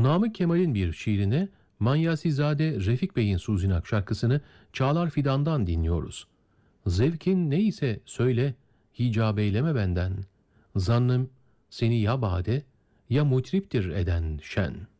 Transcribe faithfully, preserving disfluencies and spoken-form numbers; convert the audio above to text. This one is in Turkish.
Namık Kemal'in bir şiirine Manyasizade Refik Bey'in Suzinak şarkısını Çağlar Fidan'dan dinliyoruz. Zevkin neyse söyle, hicab eyleme benden. Zannım seni ya bade ya mutriptir eden şen.